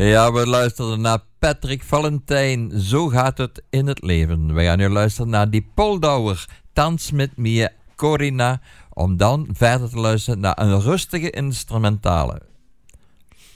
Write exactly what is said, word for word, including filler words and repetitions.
Ja, we luisterden naar Patrick Valentijn. Zo gaat het in het leven. We gaan nu luisteren naar die Poldouwer. Dans met Mia Corina. Om dan verder te luisteren naar een rustige instrumentale.